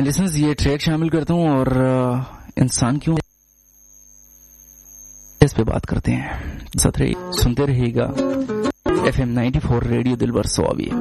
Listeners, ये track शामिल करता हूँ और इंसान क्यों इस पे बात करते हैं। सुनते रहिएगा FM 94 रेडियो दिलबर स्वाभी।